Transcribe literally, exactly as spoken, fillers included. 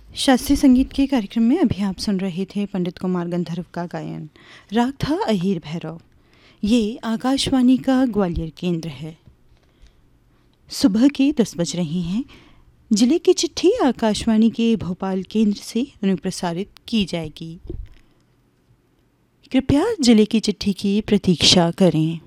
शास्त्रीय संगीत के कार्यक्रम में अभी आप सुन रहे थे पंडित कुमार गंधर्व का गायन। राग था अहीर भैरव। ये आकाशवाणी का ग्वालियर केंद्र है। सुबह के दस बज रहे हैं। जिले की चिट्ठी आकाशवाणी के भोपाल केंद्र से उन्हें प्रसारित की जाएगी। कृपया जिले की चिट्ठी की प्रतीक्षा करें।